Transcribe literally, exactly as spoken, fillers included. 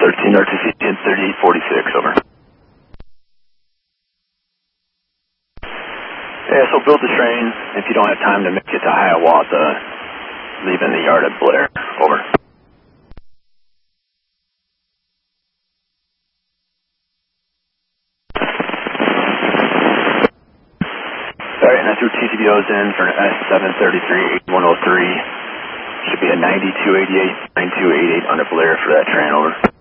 thirteen R T C and thirty-eight forty-six, over. Yeah, so build the train. If you don't have time to make it to Hiawatha, leaving the yard at Blair, over. Alright, and I threw T C B Os in for an S seven thirty-three eighty-one oh three. Should be a ninety-two eighty-eight, ninety-two eighty-eight under Blair for that train, over.